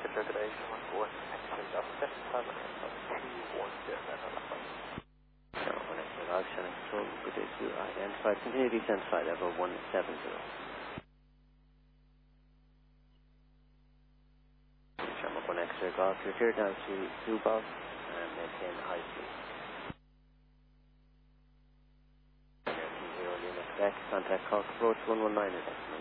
Circulation 14, actually up 75 210 Sherman 1 X-ray log, Shannon Control, good day to identified, continue descent flight level 170. Sherman 1 X-ray golf, you're clear down to 2 golf and maintain high speed. American 0 Lima Quebec, contact Cork approach 119 is